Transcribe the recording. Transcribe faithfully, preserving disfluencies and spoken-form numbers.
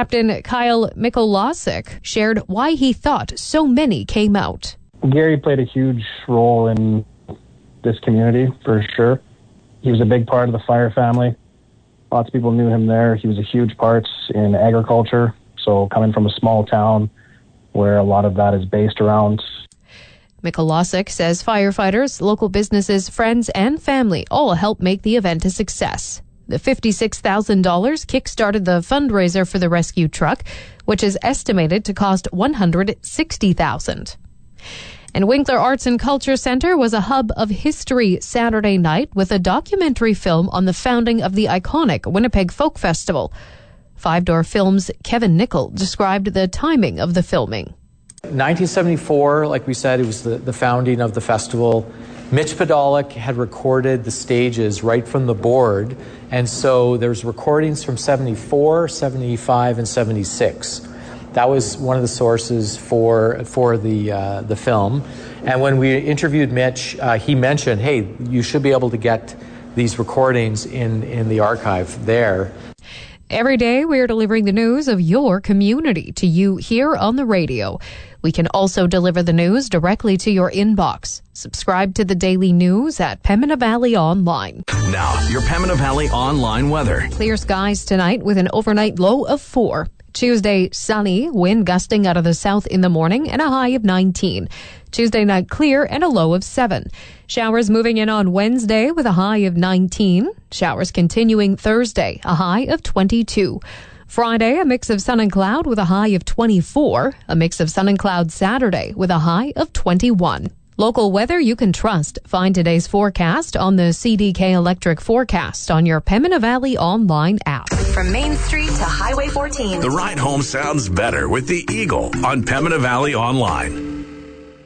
Captain Kyle Mikolasik shared why he thought so many came out. Gary played a huge role in this community, for sure. He was a big part of the fire family. Lots of people knew him there. He was a huge part in agriculture. So coming from a small town where a lot of that is based around. Mikolasik says firefighters, local businesses, friends, and family all helped make the event a success. The fifty-six thousand dollars kick-started the fundraiser for the rescue truck, which is estimated to cost one hundred sixty thousand dollars. And Winkler Arts and Culture Center was a hub of history Saturday night with a documentary film on the founding of the iconic Winnipeg Folk Festival. Five Door Films' Kevin Nickel described the timing of the filming. nineteen seventy-four, like we said, it was the, the founding of the festival. Mitch Podolak had recorded the stages right from the board, and so there's recordings from seventy-four, seventy-five, and seventy-six. That was one of the sources for for the uh, the film. And when we interviewed Mitch, uh, he mentioned, hey, you should be able to get these recordings in, in the archive there. Every day, we are delivering the news of your community to you here on the radio. We can also deliver the news directly to your inbox. Subscribe to the daily news at Pembina Valley Online. Now, your Pembina Valley Online weather. Clear skies tonight with an overnight low of four. Tuesday, sunny, wind gusting out of the south in the morning and a high of nineteen. Tuesday night clear and a low of seven. Showers moving in on Wednesday with a high of nineteen. Showers continuing Thursday, a high of twenty-two. Friday, a mix of sun and cloud with a high of twenty-four. A mix of sun and cloud Saturday with a high of twenty-one. Local weather you can trust. Find today's forecast on the C D K Electric Forecast on your Pembina Valley Online app. From Main Street to Highway fourteen. The ride home sounds better with the Eagle on Pembina Valley Online.